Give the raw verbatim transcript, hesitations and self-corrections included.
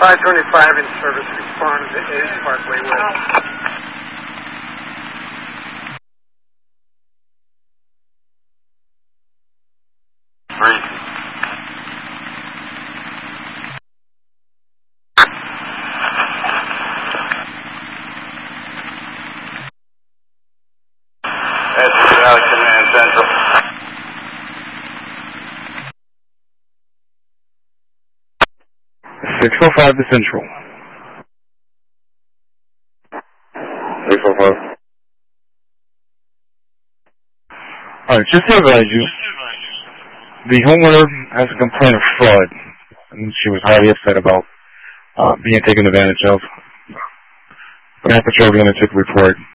five twenty-five in service, respond to Ace Parkway West. Three. That's Valley Command Central. six four five to Central. six four five. Alright, just to advise you, the homeowner has a complaint of fraud, and she was highly upset about uh, being taken advantage of. The Patrol is going to take a report.